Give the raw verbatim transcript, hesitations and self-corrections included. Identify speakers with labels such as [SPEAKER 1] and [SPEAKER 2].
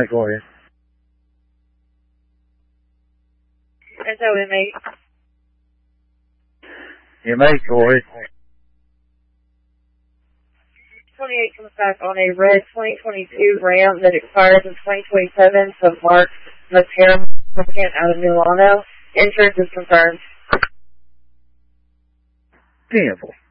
[SPEAKER 1] Go ahead.
[SPEAKER 2] S O M eight.
[SPEAKER 1] M eight, go ahead.
[SPEAKER 2] twenty-eight comes back on a red twenty twenty-two Ram that expires in twenty twenty-seven to Mark Matera out of Milano. Insurance is confirmed.
[SPEAKER 1] Beautiful.